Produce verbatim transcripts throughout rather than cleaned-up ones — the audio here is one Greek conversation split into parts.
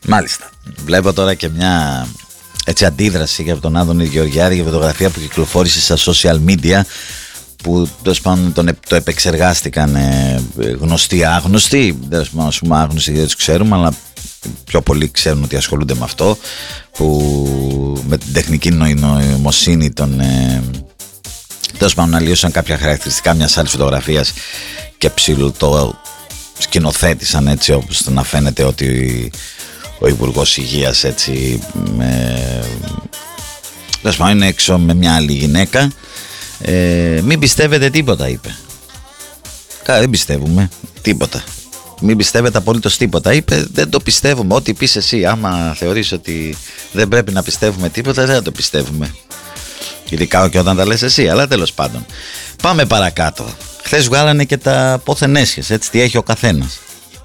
Μάλιστα. Βλέπω τώρα και μια έτσι αντίδραση για τον Άδωνη Γεωργιάδη για φωτογραφία που κυκλοφόρησε στα social media, που τέλος πάντων τον, το επεξεργάστηκαν ε, γνωστοί άγνωστοι, τέλος πάντων ας πούμε άγνωστοι δεν τους ξέρουμε, αλλά πιο πολλοί ξέρουν ότι ασχολούνται με αυτό, που με την τεχνική νοημοσύνη των ε, τέλος πάντων αλλοιώσαν κάποια χαρακτηριστικά μιας άλλης φωτογραφίας και ψηλού το σκηνοθέτησαν έτσι όπως να φαίνεται ότι ο Υπουργός Υγείας έτσι με, τέλος πάντων είναι έξω με μια άλλη γυναίκα. Ε, μην πιστεύετε τίποτα, είπε. Καλά, δεν πιστεύουμε τίποτα. Μην πιστεύετε απολύτως τίποτα, είπε. Δεν το πιστεύουμε. Ό,τι πεις εσύ, άμα θεωρείς ότι δεν πρέπει να πιστεύουμε τίποτα, δεν θα το πιστεύουμε. Ειδικά και όταν τα λες εσύ, αλλά τέλος πάντων. Πάμε παρακάτω. Χθες βγάλανε και τα πόθεν έσχες, έτσι, τι έχει ο καθένας.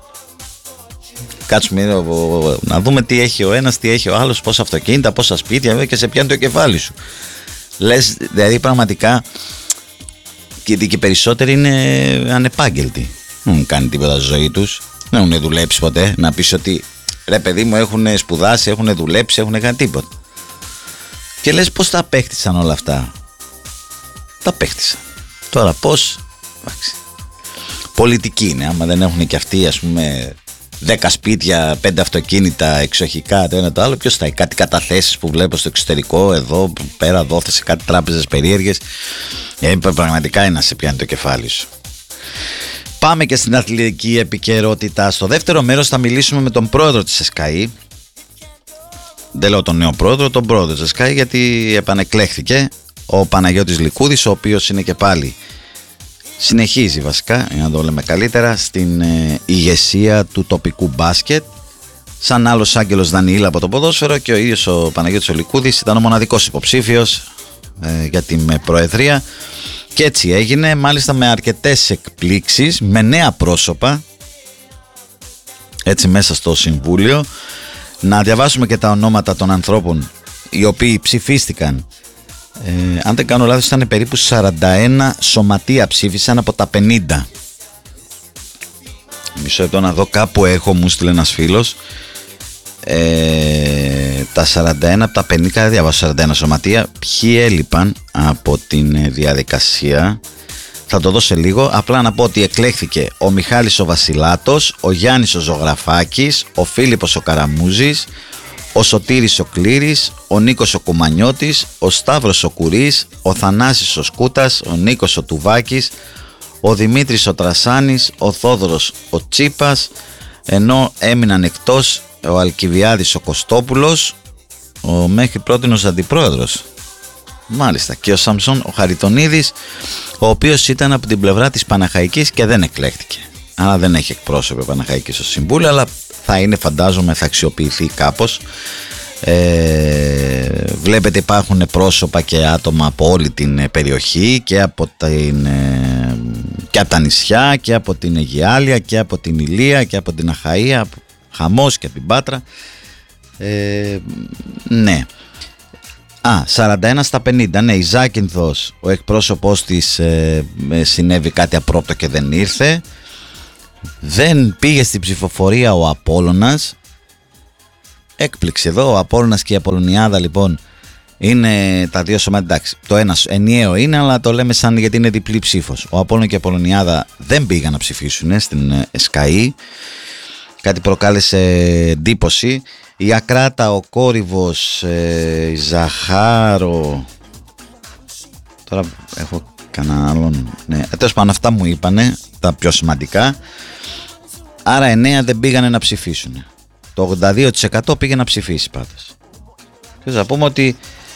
Κάτσουμε να δούμε τι έχει ο ένας, τι έχει ο άλλος, πόσα αυτοκίνητα, πόσα σπίτια και σε πιάνει το κεφάλι σου. Λες, δηλαδή πραγματικά και οι περισσότεροι είναι ανεπάγγελτοι. Δεν έχουν κάνει τίποτα στη ζωή τους, δεν έχουν δουλέψει ποτέ. Να πεις ότι ρε παιδί μου έχουν σπουδάσει, έχουν δουλέψει, έχουν κάνει τίποτα. Και λες πώς τα απέκτησαν όλα αυτά. Τα απέκτησαν. Τώρα πώς, εντάξει, πολιτική είναι, άμα δεν έχουν και αυτοί ας πούμε δέκα σπίτια, πέντε αυτοκίνητα, εξοχικά, το ένα το άλλο, ποιος θα έχει? Κάτι καταθέσεις που βλέπω στο εξωτερικό, εδώ πέρα δόθε σε κάτι τράπεζες περίεργες. Ε, πραγματικά είναι να σε πιάνει το κεφάλι σου. Πάμε και στην αθλητική επικαιρότητα. Στο δεύτερο μέρος θα μιλήσουμε με τον πρόεδρο της ΕΣΚΑΗ. Δεν λέω τον νέο πρόεδρο, τον πρόεδρο της ΕΣΚΑΗ, γιατί επανεκλέχθηκε ο Παναγιώτης Λικούδης, ο οποίος είναι και πάλι, συνεχίζει βασικά, για να το λέμε καλύτερα, στην ε, ηγεσία του τοπικού μπάσκετ, σαν άλλος Άγγελος Δανιήλ από το ποδόσφαιρο, και ο ίδιος ο Παναγιώτης ο Λικούδης ήταν ο μοναδικός υποψήφιος ε, για την προεδρία, και έτσι έγινε, μάλιστα με αρκετές εκπλήξεις, με νέα πρόσωπα έτσι μέσα στο Συμβούλιο. Να διαβάσουμε και τα ονόματα των ανθρώπων οι οποίοι ψηφίστηκαν. Ε, αν δεν κάνω λάθος ήταν περίπου σαράντα ένα σωματεία ψήφισαν από τα πενήντα. Μισό λεπτό να δω, κάπου έχω, μου στείλε ένας φίλος ε, τα σαράντα ένα από τα πενήντα, δεν διαβάζω σαράντα ένα σωματεία. Ποιοι έλειπαν από την διαδικασία θα το δω σε λίγο. Απλά να πω ότι εκλέχθηκε ο Μιχάλης ο Βασιλάτος, ο Γιάννης ο Ζωγραφάκης, ο Φίλιππος ο Καραμούζης, ο Σωτήρης ο Κλήρης, ο Νίκος ο Κουμανιώτης, ο Σταύρος ο Κουρής, ο Θανάσης ο Σκούτας, ο Νίκος ο Τουβάκης, ο Δημήτρης ο Τρασάνης, ο Θόδωρος ο Τσίπας, ενώ έμειναν εκτός ο Αλκιβιάδης ο Κωστόπουλος, ο μέχρι πρότινος αντιπρόεδρος, μάλιστα, και ο Σαμσόν ο Χαριτονίδης, ο οποίος ήταν από την πλευρά της Παναχαϊκής και δεν εκλέχτηκε. Άρα δεν έχει εκπρόσωπο Παναχαϊκή στο Συμβούλιο, αλλά θα είναι, φαντάζομαι, θα αξιοποιηθεί κάπως. Ε, βλέπετε υπάρχουν πρόσωπα και άτομα από όλη την περιοχή, και από, την, και από τα νησιά, και από την Αιγιάλια, και από την Ηλία, και από την Αχαΐα, από Χαμός και από την Πάτρα. Ε, ναι. Α, σαράντα ένα στα πενήντα, ναι, η Ζάκυνθος, ο εκπρόσωπός της ε, συνέβη κάτι απρόπτο και δεν ήρθε. Δεν πήγε στην ψηφοφορία ο Απόλλωνας. Έκπληξη εδώ, ο Απόλλωνας και η Απολλωνιάδα λοιπόν είναι τα δύο σωμάτια, εντάξει, το ένα ενιαίο είναι, αλλά το λέμε σαν γιατί είναι διπλή ψήφος. Ο Απόλλων και η Απολλωνιάδα δεν πήγαν να ψηφίσουν στην ΕΣΚΑΗ, κάτι προκάλεσε εντύπωση. Η Ακράτα, ο Κόρυβος, ε, η Ζαχάρο, τώρα έχω κανένα άλλον, ναι, τέλος πάντων αυτά μου είπανε τα πιο σημαντικά. Άρα εννέα δεν πήγανε να ψηφίσουν. Το ογδόντα δύο τοις εκατό πήγε να ψηφίσει πάντως. Και θα πούμε ότι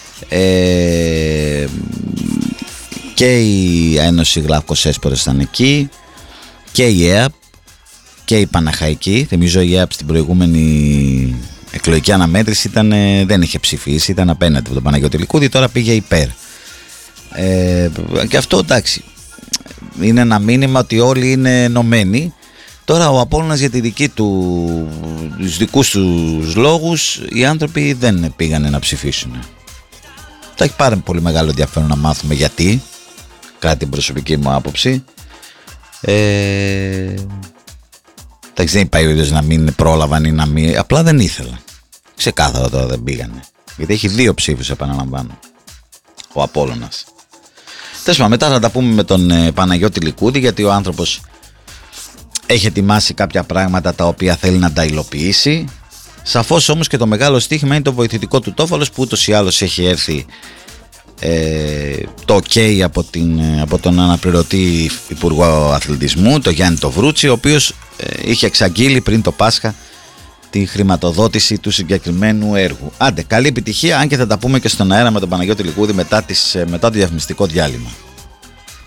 ε, και η Ένωση Γλαυκοσέσπορες ήταν εκεί, και η ΕΑΠ και η Παναχαϊκή. Θυμίζω η ΕΑΠ στην προηγούμενη εκλογική αναμέτρηση ήταν, δεν είχε ψηφίσει, ήταν απέναντι από τον Παναγιώτη Λικούδη, τώρα πήγε υπέρ. Ε, και αυτό εντάξει, είναι ένα μήνυμα ότι όλοι είναι ενωμένοι. Τώρα ο Απόλλωνας για τη δική του, τους δικούς τους λόγους, οι άνθρωποι δεν πήγανε να ψηφίσουν. Θα έχει πάρα πολύ μεγάλο ενδιαφέρον να μάθουμε γιατί, κάτι την προσωπική μου άποψη. Ε, Εντάξει, δεν είπα ο ίδιος να μην πρόλαβαν ή να μην. Απλά δεν ήθελαν. Ξεκάθαρα τώρα δεν πήγανε. Γιατί έχει δύο ψήφους, επαναλαμβάνω. Ο Απόλλωνας. Τέλος πάντων, μετά θα τα πούμε με τον ε, Παναγιώτη Λικούδη, γιατί ο άνθρωπος έχει ετοιμάσει κάποια πράγματα τα οποία θέλει να τα υλοποιήσει. Σαφώς όμως και το μεγάλο στοίχημα είναι το βοηθητικό του Τόφαλος, που ούτως ή άλλως έχει έρθει ε, το ok από, την, από τον αναπληρωτή Υπουργό Αθλητισμού, τον Γιάννη Τοβρούτσι, ο οποίος ε, είχε εξαγγείλει πριν το Πάσχα τη χρηματοδότηση του συγκεκριμένου έργου. Άντε, καλή επιτυχία, αν και θα τα πούμε και στον αέρα με τον Παναγιώτη Λικούδη μετά, τις, μετά το διαφημιστικό διάλειμμα.